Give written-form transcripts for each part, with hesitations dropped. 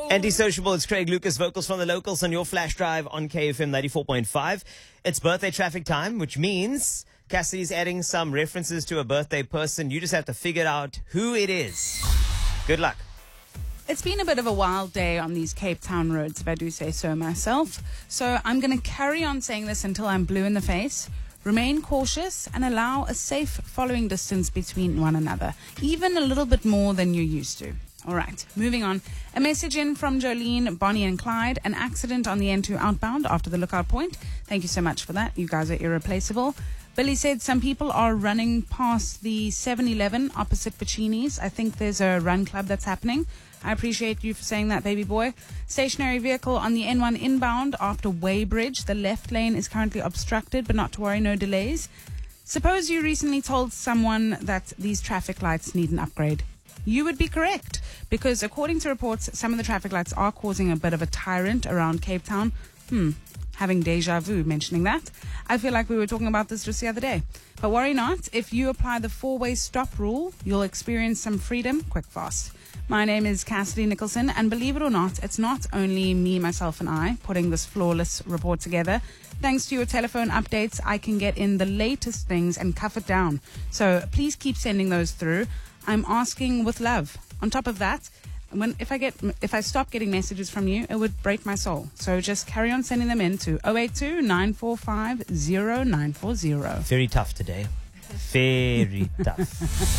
Anti-sociable, it's Craig Lucas, vocals from the locals on your flash drive on KFM 94.5. It's birthday traffic time, which means Cassidy's adding some references to a birthday person. You just have to figure out who it is. Good luck. It's been a bit of a wild day on these Cape Town roads, if I do say so myself. So I'm going to carry on saying this until I'm blue in the face. Remain cautious and allow a safe following distance between one another, even a little bit more than you're used to. All right, moving on. A message in from Jolene, Bonnie and Clyde. An accident on the N2 outbound after the lookout point. Thank you so much for that. You guys are irreplaceable. Billy said some people are running past the 7-Eleven opposite Pacini's. I think there's a run club that's happening. I appreciate you for saying that, baby boy. Stationary vehicle on the N1 inbound after Weybridge. The left lane is currently obstructed, but not to worry, no delays. Suppose you recently told someone that these traffic lights need an upgrade. You would be correct, because according to reports, some of the traffic lights are causing a bit of a tyrant around Cape Town. Having deja vu mentioning that. I feel like we were talking about this just the other day. But worry not, if you apply the 4-way stop rule, you'll experience some freedom quick fast. My name is Cassidy Nicholson, and believe it or not, it's not only me, myself, and I putting this flawless report together. Thanks to your telephone updates, I can get in the latest things and cuff it down. So please keep sending those through. I'm asking with love. On top of that, if I stop getting messages from you, it would break my soul. So just carry on sending them in to 082-945-0940. Very tough today. Very tough.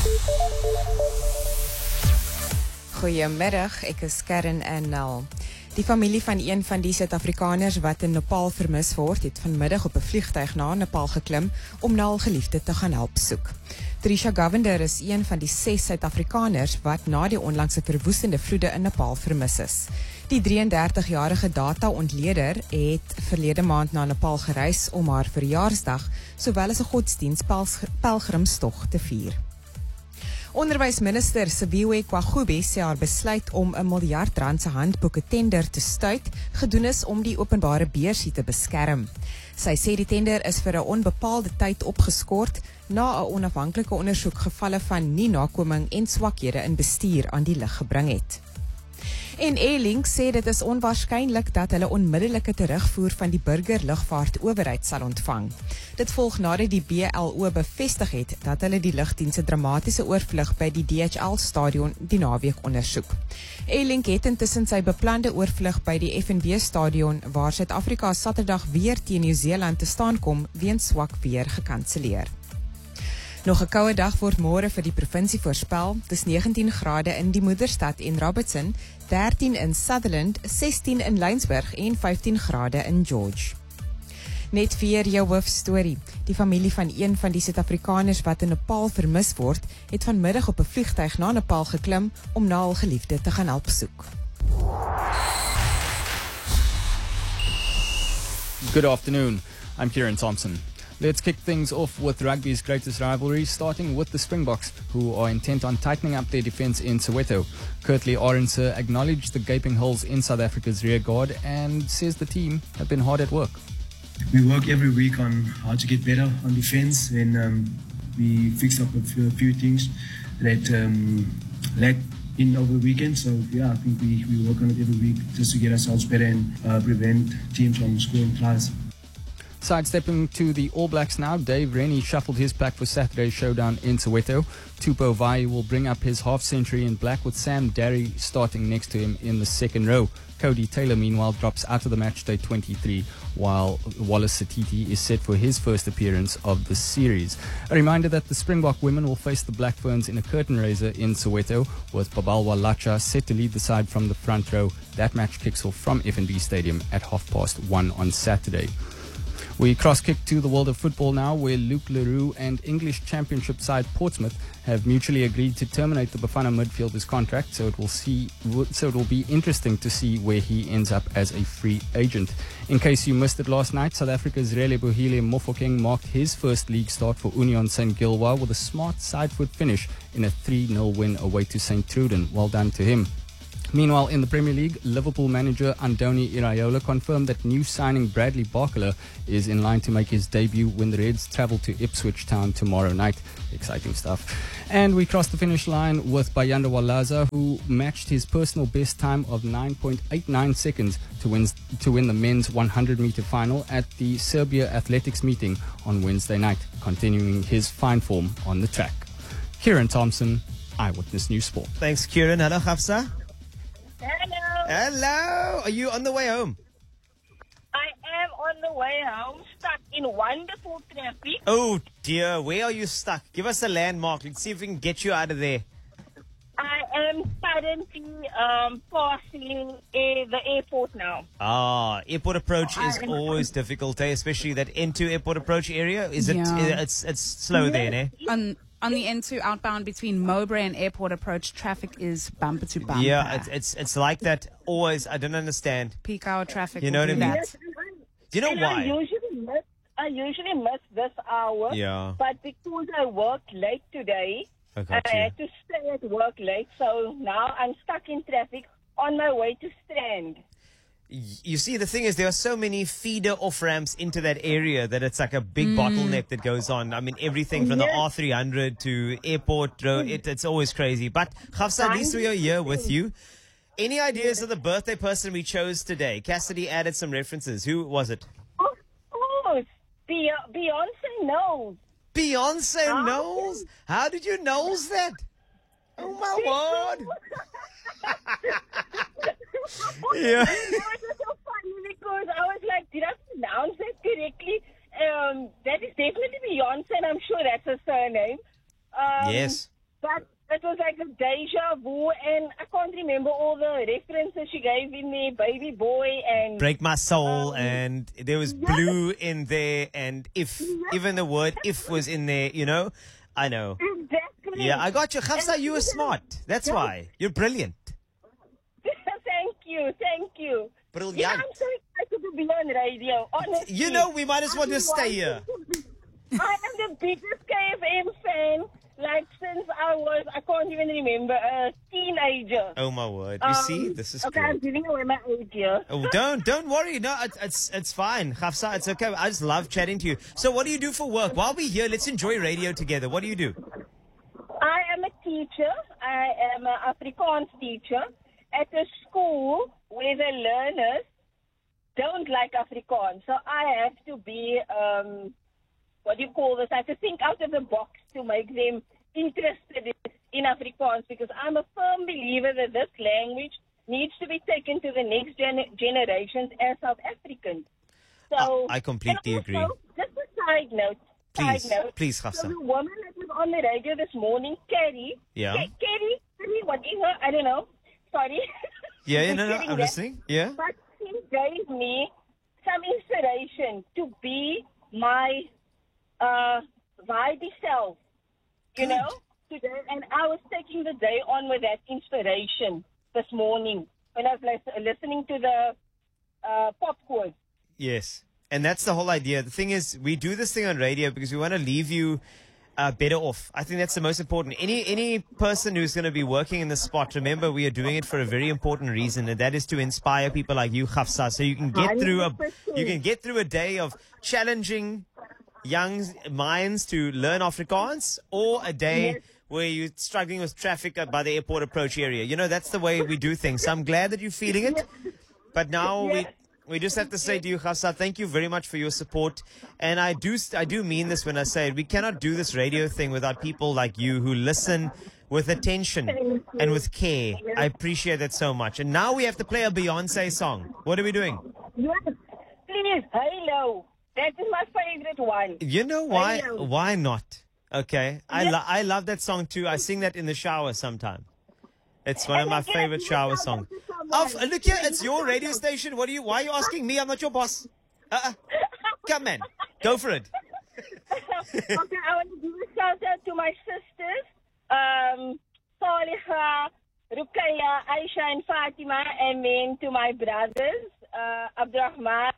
Goeiemiddag, ek is Karen en Nel. Die familie van een van die Suid-Afrikaners wat in Nepal vermis word, het vanmiddag op 'n vliegtuig na Nepal geklim om na hul geliefde te gaan help soek. Trisha Govender is een van die 6 Suid-Afrikaners wat na die onlangse verwoestende vloede in Nepal vermis is. Die 33-jarige data-ontleder het verlede maand na Nepal gereis om haar verjaarsdag, sowel as 'n godsdienspelgrimstog te vier. Onderwysminister Sibiwe Kwagube sê haar besluit om 'n miljard rand se handboeke tender te stuit gedoen is om die openbare beursie te beskerm. Sy sê die tender is vir 'n onbepaalde tyd opgeskort na 'n onafhanklike ondersoek gevalle van nie-nakoming en swakhede in bestuur aan die lig gebring het. En Airlink sê dit is onwaarskynlik dat hulle onmiddellike terugvoer van die burgerlugvaartowerheid sal ontvang. Dit volg nadat die BLO bevestig het dat hulle die lugdiens se dramatiese oorvlug by die DHL-stadion die naweek ondersoek. Airlink het intussen sy beplande oorvlug by die FNB-stadion waar Suid-Afrika Saterdag weer teen Nieu-Seeland te staan kom weens swak weer gekanselleer. Nog 'n koue dag word môre vir die provinsie voorspel. Dis 19 grade in die moederstad en Robertson, 13 in Sutherland, 16 in Laingsburg en 15 grade in George. Net vir jou hoofstorie. Die familie van een van die Suid-Afrikaners wat in Nepal vermis word, het vanmiddag op 'n vliegtuig na Nepal geklim om na hul geliefde te gaan help soek. Good afternoon. I'm Kieran Thompson. Let's kick things off with rugby's greatest rivalry, starting with the Springboks, who are intent on tightening up their defence in Soweto. Kurtley Arendse acknowledged the gaping holes in South Africa's rear guard and says the team have been hard at work. We work every week on how to get better on defence, and we fix up a few things that lacked in over the weekend. So yeah, I think we work on it every week just to get ourselves better and prevent teams from scoring tries. Sidestepping to the All Blacks now, Dave Rennie shuffled his pack for Saturday's showdown in Soweto. Tupou Vai will bring up his half-century in black with Sam Darry starting next to him in the second row. Cody Taylor, meanwhile, drops out of the matchday 23, while Wallace Satiti is set for his first appearance of the series. A reminder that the Springbok women will face the Black Ferns in a curtain raiser in Soweto, with Babalwa Lacha set to lead the side from the front row. That match kicks off from FNB Stadium at 1:30 on Saturday. We cross-kick to the world of football now, where Luke Leroux and English Championship side Portsmouth have mutually agreed to terminate the Bafana midfielder's contract, so it will be interesting to see where he ends up as a free agent. In case you missed it last night, South Africa's Relebohile Mofokeng marked his first league start for Union St. Gilwa with a smart side-foot finish in a 3-0 win away to St. Truden. Well done to him. Meanwhile, in the Premier League, Liverpool manager Andoni Iraola confirmed that new signing Bradley Barcola is in line to make his debut when the Reds travel to Ipswich Town tomorrow night. Exciting stuff. And we crossed the finish line with Bayanda Walaza, who matched his personal best time of 9.89 seconds to win the men's 100-meter final at the Serbia Athletics meeting on Wednesday night, continuing his fine form on the track. Kieran Thompson, Eyewitness News Sport. Thanks, Kieran. Hello, Hafsa. Hello. Hello. Are you on the way home? I am on the way home, stuck in wonderful traffic. Oh, dear. Where are you stuck? Give us a landmark. Let's see if we can get you out of there. I am currently passing the airport now. Airport approach is always difficult, especially that N2 airport approach area. Is it? Yeah. It's slow there, eh? On the N2 outbound between Mowbray and airport approach, traffic is bumper to bumper. Yeah, it's like that always. I don't understand. Peak hour traffic. You know what I mean? That. Do you know And why? I usually miss this hour. Yeah. But because I worked late today, I got I you. had to stay at work late. So now I'm stuck in traffic on my way to Strand. You see, the thing is, there are so many feeder off ramps into that area that it's like a big bottleneck that goes on. I mean, everything from the R300 to airport road, it's always crazy. But Hafsa, at least we are here with you. Any ideas of the birthday person we chose today? Cassidy added some references. Who was it? Of course, Beyonce knows. Beyonce Knowles? How did you knows that? Oh, my word. Yeah. It was so funny because I was like, did I pronounce that correctly? That is definitely Beyonce, and I'm sure that's her surname. Yes. But it was like a deja vu, and I can't remember all the references she gave in there. Baby boy and... Break My Soul, and there was blue in there, and if, even the word if was in there, you know? I know. Exactly. Yeah, I got you. Hafsa, you were smart. That's why. You're brilliant. Thank you. Brilliant. Yeah, I'm so excited to be on radio, honestly. You know, we might as well just stay here. I am the biggest KFM fan, like, since I can't even remember, a teenager. Oh, my word. You see? This is Okay, I'm good. giving away my age here. Oh, don't worry. No, it's fine. Hafsa, it's okay. I just love chatting to you. So what do you do for work? While we're here, let's enjoy radio together. What do you do? I am a teacher. I am an Afrikaans teacher at a school where the learners don't like Afrikaans. So I have to be, what do you call this? I have to think out of the box to make them interested in Afrikaans, because I'm a firm believer that this language needs to be taken to the next generations as South Africans. So I completely and also, agree. Just a side note. Please, So Hafsa. the woman that was on the radio this morning, Carrie, Yeah. Carrie, whatever, I don't know. Sorry. Yeah, no, Getting I'm that. listening. Yeah. But she gave me some inspiration to be my vibey self, you know, today. And I was taking the day on with that inspiration this morning when I was listening to the popcorn. Yes. And that's the whole idea. The thing is, we do this thing on radio because we want to leave you better off. I think that's the most important. Any person who's going to be working in the spot, remember, we are doing it for a very important reason, and that is to inspire people like you, Hafsa, so you can get through a day of challenging young minds to learn Afrikaans, or a day where you're struggling with traffic by the airport approach area. You know, that's the way we do things. So I'm glad that you're feeling it. But now we just have to say to you, Hafsa, thank you very much for your support. And I do mean this when I say it. We cannot do this radio thing without people like you who listen with attention and with care. I appreciate that so much. And now we have to play a Beyonce song. What are we doing? Yes. Please, Halo. That is my favorite one. You know why? Halo. Why not? Okay. I love that song too. I sing that in the shower sometimes. It's one of my favorite shower songs. Look here, it's your radio station. Why are you asking me? I'm not your boss. Come on. Go for it. Okay, I want to give a shout out to my sisters, Saliha, Rukaya, Aisha, and Fatima, and then to my brothers, Abdurrahman,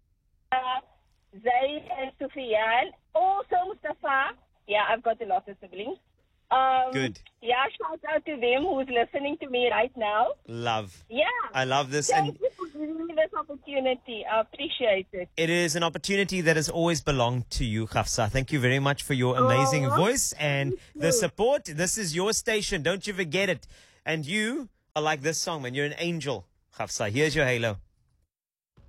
Zaid, and Sufyan. Also Mustafa. Yeah, I've got a lot of siblings. Good. Yeah, shout out to them who's listening to me right now. Love. Yeah. I love this. Thank And you for giving me this opportunity. I appreciate it. it is an opportunity that has always belonged to you, Hafsa. Thank you very much for your amazing voice and the support. This is your station. Don't you forget it. And you are like this song, man. You're an angel, Hafsa. Here's your halo.